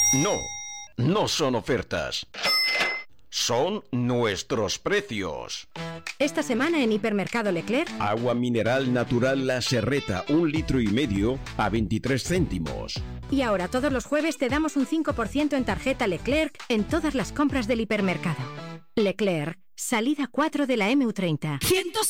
No, no son ofertas. Son nuestros precios. Esta semana en Hipermercado Leclerc. Agua mineral natural La Serreta, 1,5 litros a 23 céntimos. Y ahora todos los jueves te damos un 5% en tarjeta Leclerc en todas las compras del hipermercado. Leclerc, salida 4 de la MU30.